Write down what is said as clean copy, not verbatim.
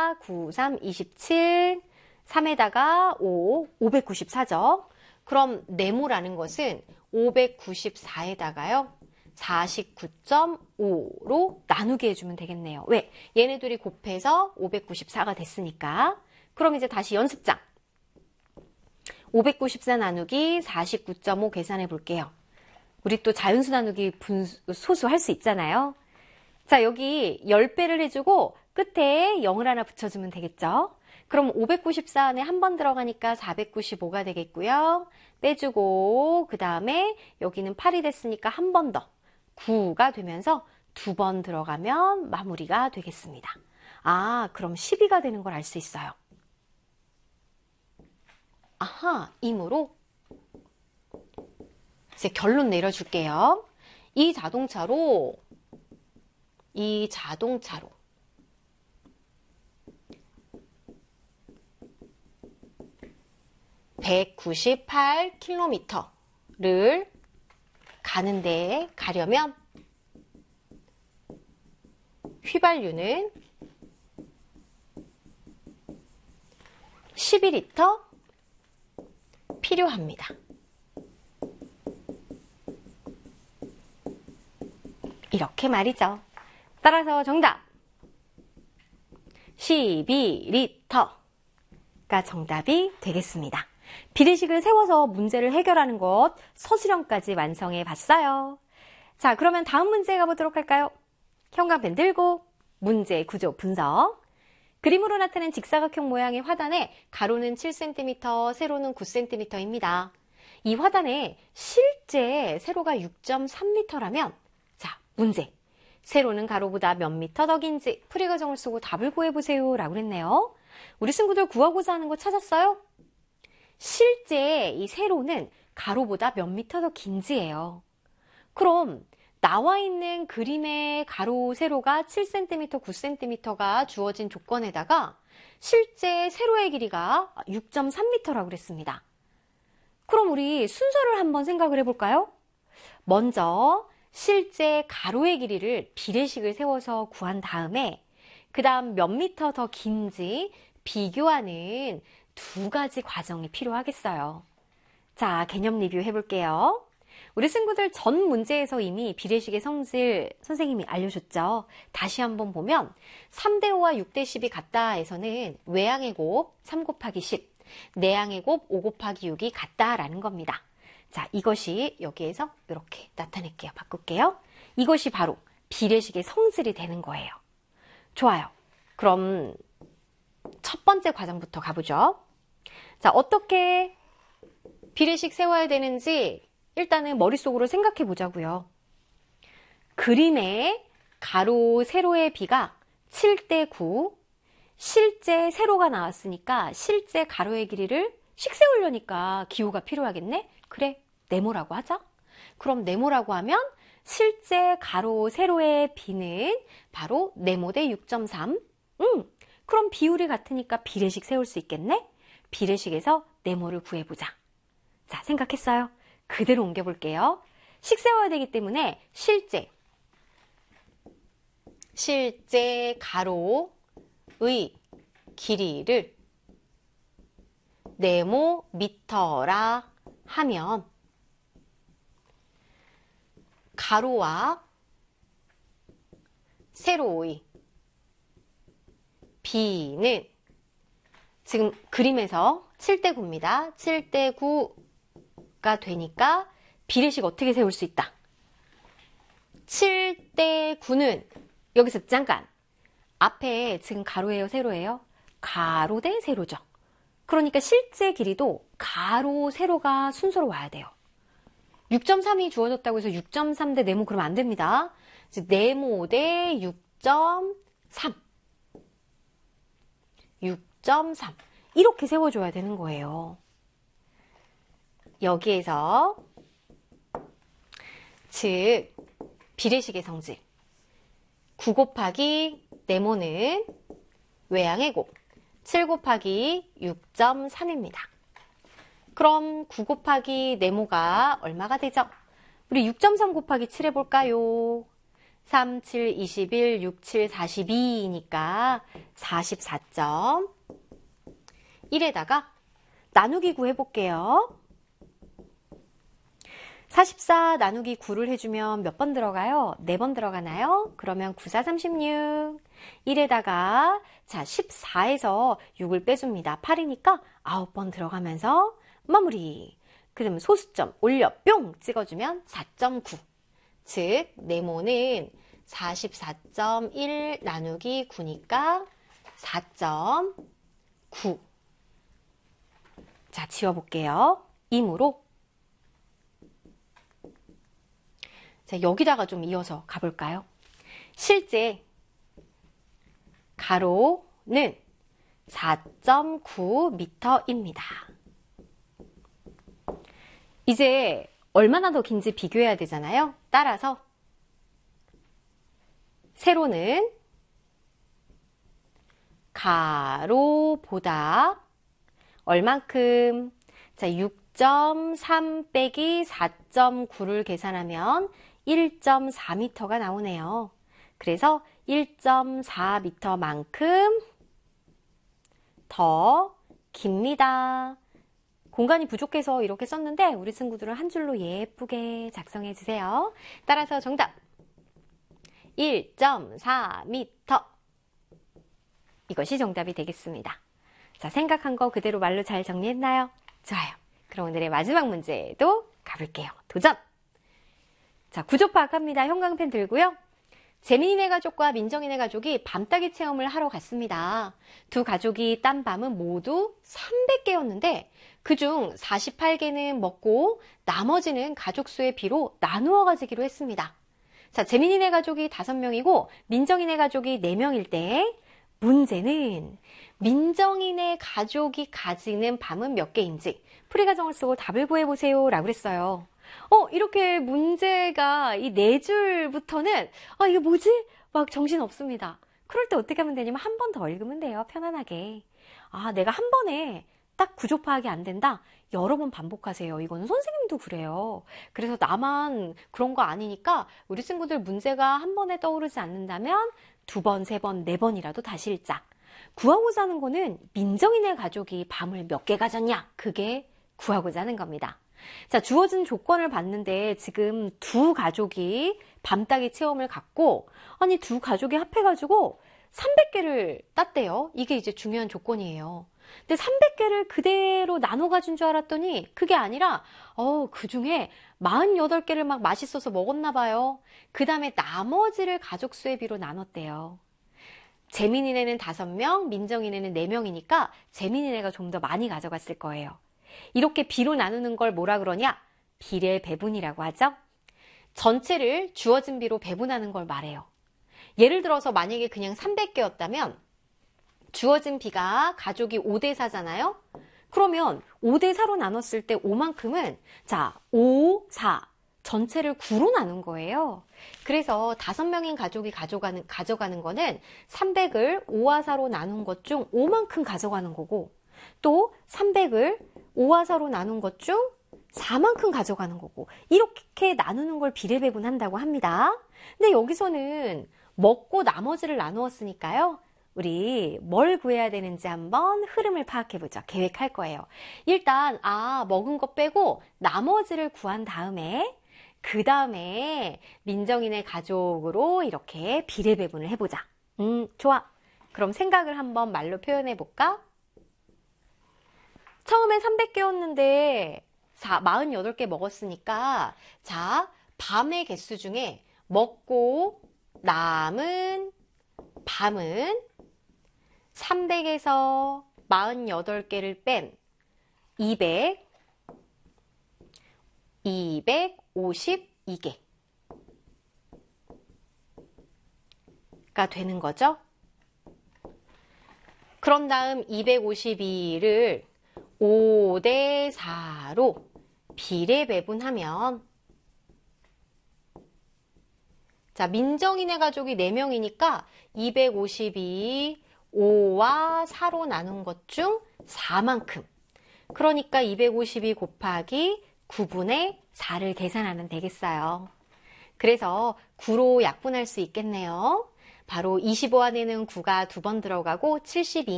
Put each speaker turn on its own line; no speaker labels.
9, 3, 27, 3에다가 5, 594죠. 그럼 네모라는 것은 594에다가요. 49.5로 나누게 해주면 되겠네요. 왜? 얘네들이 곱해서 594가 됐으니까. 그럼 이제 다시 연습장. 594 나누기 49.5 계산해 볼게요. 우리 또 자연수 나누기 소수 할 수 있잖아요. 자, 여기 10배를 해주고 끝에 0을 하나 붙여주면 되겠죠. 그럼 594 안에 한 번 들어가니까 495가 되겠고요. 빼주고 그 다음에 여기는 8이 됐으니까 한 번 더 9가 되면서 2번 들어가면 마무리가 되겠습니다. 아, 그럼 12가 되는 걸 알 수 있어요. 아하, 이므로 이제 결론 내려줄게요. 이 자동차로 198km를 가려면 휘발유는 12리터 필요합니다. 이렇게 말이죠. 따라서 정답 12리터가 정답이 되겠습니다. 비례식을 세워서 문제를 해결하는 것 서술형까지 완성해 봤어요. 자, 그러면 다음 문제 가보도록 할까요? 형광펜 들고 문제 구조 분석. 그림으로 나타낸 직사각형 모양의 화단에 가로는 7cm, 세로는 9cm입니다. 이 화단에 실제 세로가 6.3m라면 자, 문제. 세로는 가로보다 몇 미터 더 긴지 풀이 과정을 쓰고 답을 구해보세요 라고 했네요. 우리 친구들 구하고자 하는 거 찾았어요? 실제 이 세로는 가로보다 몇 미터 더 긴지예요. 그럼 나와 있는 그림의 가로 세로가 7cm, 9cm가 주어진 조건에다가 실제 세로의 길이가 6.3m라고 그랬습니다. 그럼 우리 순서를 한번 생각을 해볼까요? 먼저 실제 가로의 길이를 비례식을 세워서 구한 다음에 그 다음 몇 미터 더 긴지 비교하는 두 가지 과정이 필요하겠어요. 자, 개념 리뷰 해볼게요. 우리 친구들 전 문제에서 이미 비례식의 성질 선생님이 알려줬죠. 다시 한번 보면 3대5와 6대10이 같다에서는 외항의 곱 3 곱하기 10, 내항의 곱 5 곱하기 6이 같다라는 겁니다. 자, 이것이 여기에서 이렇게 나타낼게요. 바꿀게요. 이것이 바로 비례식의 성질이 되는 거예요. 좋아요. 그럼 첫 번째 과정부터 가보죠. 자, 어떻게 비례식 세워야 되는지 일단은 머릿속으로 생각해 보자고요. 그림의 가로, 세로의 비가 7대9, 실제 세로가 나왔으니까 실제 가로의 길이를 식 세우려니까 기호가 필요하겠네? 그래, 네모라고 하자. 그럼 네모라고 하면 실제 가로, 세로의 비는 바로 네모 대 6.3. 그럼 비율이 같으니까 비례식 세울 수 있겠네? 비례식에서 네모를 구해보자. 자, 생각했어요? 그대로 옮겨볼게요. 식 세워야 되기 때문에 실제 가로의 길이를 네모 미터라 하면 가로와 세로의 비는 지금 그림에서 7대9입니다. 7대9가 되니까 비례식 어떻게 세울 수 있다? 7대9는 여기서 잠깐 앞에 지금 가로예요, 세로예요? 가로 대 세로죠. 그러니까 실제 길이도 가로, 세로가 순서로 와야 돼요. 6.3이 주어졌다고 해서 6.3 대 네모 그러면 안 됩니다. 네모 대 6.3. 6.3. 이렇게 세워줘야 되는 거예요. 여기에서 즉 비례식의 성질 9 곱하기 네모는 외항의 곱 7 곱하기 6.3입니다. 그럼 9 곱하기 네모가 얼마가 되죠? 우리 6.3 곱하기 7 해볼까요? 3, 7, 21, 6, 7, 42니까 44점. 1에다가 나누기 9 해볼게요. 44 나누기 9를 해주면 몇 번 들어가요? 4번 들어가나요? 그러면 9, 4, 36. 1에다가 자 14에서 6을 빼줍니다. 8이니까 9번 들어가면서 마무리. 그러면 소수점 올려 뿅 찍어주면 4.9. 즉 네모는 44.1 나누기 9니까 4.9. 자, 지워볼게요. 이므로 자, 여기다가 좀 이어서 가볼까요? 실제 가로는 4.9m입니다. 이제 얼마나 더 긴지 비교해야 되잖아요. 따라서 세로는 가로보다 얼만큼? 자, 6.3 빼기 4.9를 계산하면 1.4m가 나오네요. 그래서 1.4m만큼 더 깁니다. 공간이 부족해서 이렇게 썼는데 우리 친구들은 한 줄로 예쁘게 작성해 주세요. 따라서 정답 1.4m. 이것이 정답이 되겠습니다. 자, 생각한 거 그대로 말로 잘 정리했나요? 좋아요. 그럼 오늘의 마지막 문제도 가볼게요. 도전! 자, 구조 파악합니다. 형광펜 들고요. 재민이네 가족과 민정이네 가족이 밤따기 체험을 하러 갔습니다. 두 가족이 딴 밤은 모두 300개였는데 그중 48개는 먹고 나머지는 가족 수의 비로 나누어 가지기로 했습니다. 자, 재민이네 가족이 5명이고 민정이네 가족이 4명일 때 문제는 민정이네 가족이 가지는 밤은 몇 개인지 풀이과정을 쓰고 답을 구해보세요 라고 했어요. 이렇게 문제가 이 4줄부터는 이게 뭐지? 막 정신 없습니다. 그럴 때 어떻게 하면 되냐면 한 번 더 읽으면 돼요. 편안하게. 내가 한 번에 딱 구조 파악이 안 된다? 여러 번 반복하세요. 이거는 선생님도 그래요. 그래서 나만 그런 거 아니니까 우리 친구들 문제가 한 번에 떠오르지 않는다면 2번, 3번, 4번이라도 다시 읽자. 구하고자 하는 거는 민정이네 가족이 밤을 몇 개 가졌냐? 그게 구하고자 하는 겁니다. 자, 주어진 조건을 봤는데 지금 두 가족이 밤따기 체험을 갖고 두 가족이 합해가지고 300개를 땄대요. 이게 이제 중요한 조건이에요. 근데 300개를 그대로 나눠 가진 줄 알았더니 그게 아니라 그 중에 48개를 막 맛있어서 먹었나 봐요. 그 다음에 나머지를 가족 수의 비로 나눴대요. 재민이네는 5명, 민정이네는 4명이니까 재민이네가 좀 더 많이 가져갔을 거예요. 이렇게 비로 나누는 걸 뭐라 그러냐? 비례 배분이라고 하죠. 전체를 주어진 비로 배분하는 걸 말해요. 예를 들어서 만약에 그냥 300개였다면 주어진 비가 가족이 5대4잖아요. 그러면 5대4로 나눴을 때 5만큼은 자 5, 4 전체를 9로 나눈 거예요. 그래서 5명인 가족이 가져가는 거는 300을 5와 4로 나눈 것 중 5만큼 가져가는 거고 또 300을 5와 4로 나눈 것 중 4만큼 가져가는 거고 이렇게 나누는 걸 비례 배분한다고 합니다. 근데 여기서는 먹고 나머지를 나누었으니까요. 우리 뭘 구해야 되는지 한번 흐름을 파악해보죠. 계획할 거예요. 일단 먹은 거 빼고 나머지를 구한 다음에 그 다음에 민정이네 가족으로 이렇게 비례 배분을 해보자. 좋아. 그럼 생각을 한번 말로 표현해볼까? 처음에 300개였는데 48개 먹었으니까 자 밤의 개수 중에 먹고 남은 밤은 300에서 48개를 뺀 252개가 되는 거죠. 그런 다음 252를 5대4로 비례 배분하면 자 민정이네 가족이 4명이니까 252 5와 4로 나눈 것 중 4만큼 그러니까 252 곱하기 9분의 4를 계산하면 되겠어요. 그래서 9로 약분할 수 있겠네요. 바로 25 안에는 9가 2번 들어가고 72